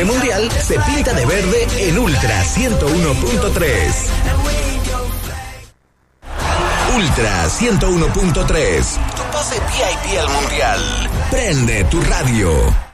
ambiente mundial se pinta de verde en Ultra 101.3. Ultra 101.3. Tu pase VIP al mundial. Prende tu radio.